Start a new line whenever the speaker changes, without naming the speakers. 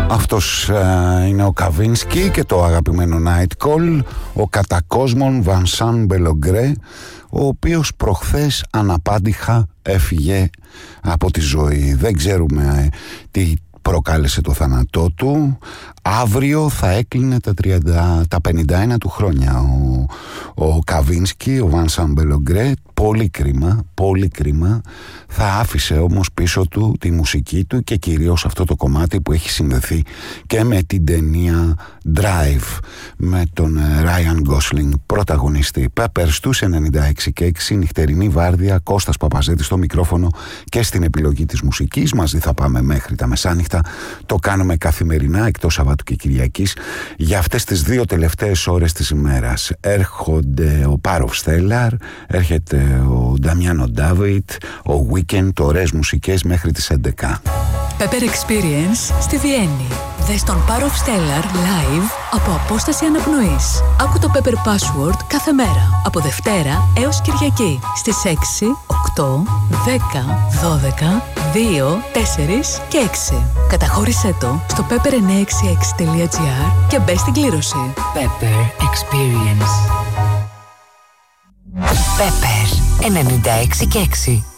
Αυτός είναι ο Καβίνσκι και το αγαπημένο Night Call, ο κατακόσμων Βανσάν Μπελογκρέ, ο οποίος προχθές αναπάντηχα έφυγε από τη ζωή. Δεν ξέρουμε τι προκάλεσε το θάνατό του. Αύριο θα έκλεινε τα 51 του χρόνια ο Καβίνσκι, ο Βανσάν Μπελογκρέ. Πολύ κρίμα, πολύ κρίμα. Θα άφησε όμως πίσω του τη μουσική του και κυρίως αυτό το κομμάτι που έχει συνδεθεί και με την ταινία Drive, με τον Ryan Gosling πρωταγωνιστή. Peppers στους 96 και 6, νυχτερινή βάρδια, Κώστας Παπαζέτης στο μικρόφωνο και στην επιλογή της μουσικής. Μαζί θα πάμε μέχρι τα μεσάνυχτα. Το κάνουμε καθημερινά εκτός Σαββάτου και Κυριακής. Για αυτές τις δύο τελευταίες ώρες της ημέρας έρχονται ο Πάροφ Στέλλαρ, έρχεται ο Νταμιάνο Ντάβιτ, ο Weekend, ωραίες μουσικές μέχρι τις 11.
Pepper Experience στη Βιέννη. Δες τον Πάροφ Στέλλαρ live από απόσταση αναπνοής. Άκου το Pepper Password κάθε μέρα από Δευτέρα έως Κυριακή στις 6, 8, 10, 12, 2, 4 και 6. Καταχώρησέ το στο pepper966.gr και μπες στην κλήρωση.
Pepper Experience. Pepper 96 και 6.